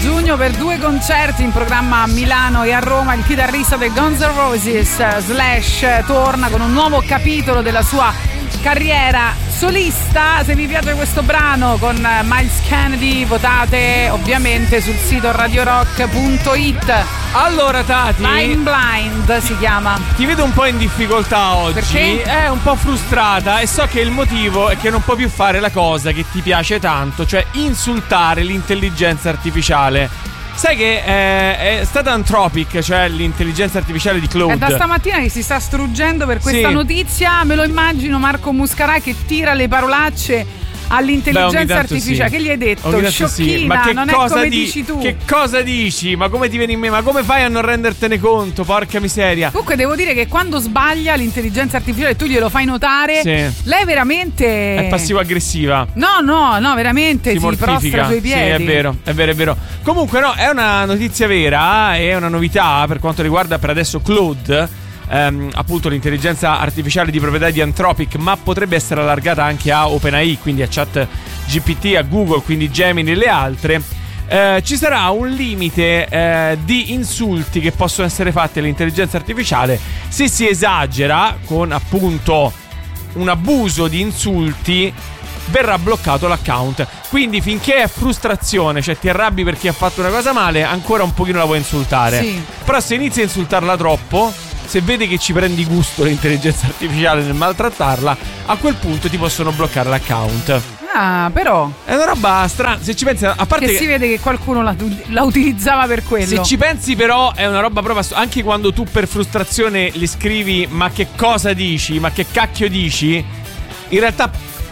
giugno per 2 concerti in programma a Milano e a Roma. Il chitarrista dei Guns N' Roses, Slash, torna con un nuovo capitolo della sua carriera solista. Se vi piace questo brano con Miles Kennedy, votate ovviamente sul sito radiorock.it. Allora Tati, Blind Blind si chiama. ti vedo un po' in difficoltà oggi. Perché? È un po' frustrata e so che il motivo è che non puoi più fare la cosa che ti piace tanto, cioè insultare l'intelligenza artificiale. Sai che è stata Anthropic, cioè l'intelligenza artificiale di Claude. È da stamattina che si sta struggendo per questa notizia. Me lo immagino Marco Muscarà che tira le parolacce all'intelligenza artificiale. Sì. Che gli hai detto? Sciocchina, sì. Ma che non cosa è come dici tu. Che cosa dici? Ma come ti viene in me? Ma come fai a non rendertene conto? Porca miseria. Comunque devo dire che quando sbaglia l'intelligenza artificiale tu glielo fai notare, lei veramente è passivo-aggressiva. No, veramente si prostra sui piedi. Sì, è vero. Comunque no, è una notizia vera, è una novità per quanto riguarda per adesso Claude. Appunto l'intelligenza artificiale di proprietà di Anthropic, ma potrebbe essere allargata anche a OpenAI, quindi a ChatGPT, a Google, quindi Gemini e le altre. Ci sarà un limite di insulti che possono essere fatti all'intelligenza artificiale. Se si esagera con appunto un abuso di insulti, verrà bloccato l'account. Quindi finché è frustrazione, cioè ti arrabbi perché ha fatto una cosa male, ancora un pochino la puoi insultare. Sì. Però se inizi a insultarla troppo, se vedi che ci prendi gusto l'intelligenza artificiale nel maltrattarla, a quel punto ti possono bloccare l'account. Ah, però è una roba strana. Se ci pensi, a parte che si vede che qualcuno la utilizzava per quello. Se ci pensi però è una roba proprio anche quando tu per frustrazione le scrivi ma che cosa dici, ma che cacchio dici, in realtà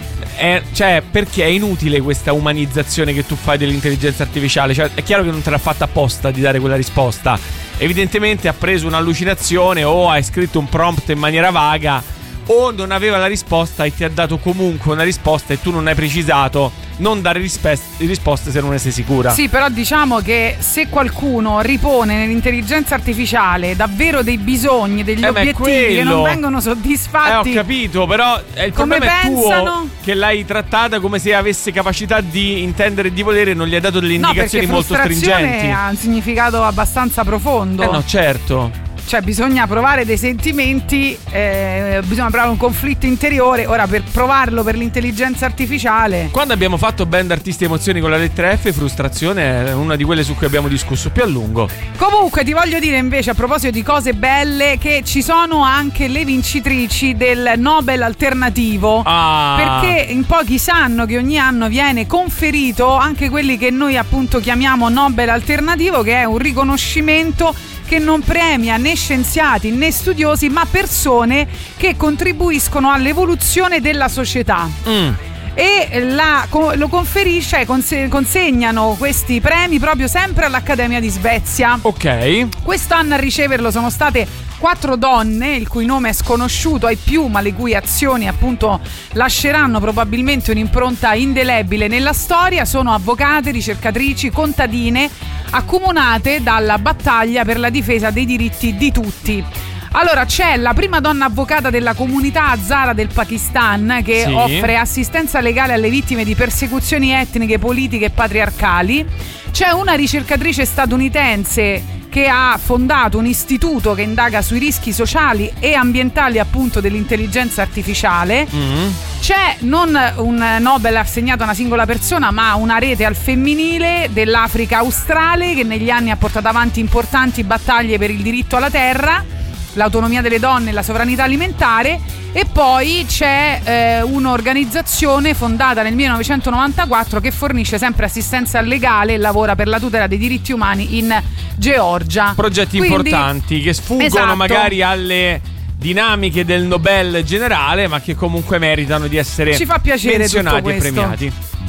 cioè perché è inutile questa umanizzazione che tu fai dell'intelligenza artificiale. Cioè è chiaro che non te l'ha fatta apposta di dare quella risposta. Evidentemente ha preso un'allucinazione o hai scritto un prompt in maniera vaga o non aveva la risposta e ti ha dato comunque una risposta e tu non hai precisato. Non dare risposte se non ne sei sicura. Sì, però diciamo che se qualcuno ripone nell'intelligenza artificiale davvero dei bisogni, degli obiettivi che non vengono soddisfatti, ho capito, però il problema è tuo, che l'hai trattata come se avesse capacità di intendere e di volere e non gli hai dato delle indicazioni molto stringenti. Ha un significato abbastanza profondo. No, certo. Cioè bisogna provare dei sentimenti, bisogna provare un conflitto interiore. Ora per provarlo per l'intelligenza artificiale, quando abbiamo fatto band artisti emozioni con la lettera F, frustrazione è una di quelle su cui abbiamo discusso più a lungo. Comunque ti voglio dire invece, a proposito di cose belle, che ci sono anche le vincitrici del Nobel alternativo. Perché in pochi sanno che ogni anno viene conferito anche quelli che noi appunto chiamiamo Nobel alternativo, che è un riconoscimento che non premia né scienziati né studiosi, ma persone che contribuiscono all'evoluzione della società. E lo conferisce, consegnano questi premi proprio sempre all'Accademia di Svezia. Ok. Quest'anno a riceverlo sono state 4 donne, il cui nome è sconosciuto ai più, ma le cui azioni appunto lasceranno probabilmente un'impronta indelebile nella storia. Sono avvocate, ricercatrici, contadine, accomunate dalla battaglia per la difesa dei diritti di tutti. Allora c'è la prima donna avvocata della comunità Hazara del Pakistan, che offre assistenza legale alle vittime di persecuzioni etniche, politiche e patriarcali. C'è una ricercatrice statunitense che ha fondato un istituto che indaga sui rischi sociali e ambientali appunto dell'intelligenza artificiale. C'è non un Nobel assegnato a una singola persona, ma una rete al femminile dell'Africa australe che negli anni ha portato avanti importanti battaglie per il diritto alla terra, l'autonomia delle donne e la sovranità alimentare. E poi c'è un'organizzazione fondata nel 1994 che fornisce sempre assistenza legale e lavora per la tutela dei diritti umani in Georgia. Progetti importanti che sfuggono magari alle dinamiche del Nobel generale, ma che comunque meritano di essere Ci fa piacere menzionati tutto e questo. premiati.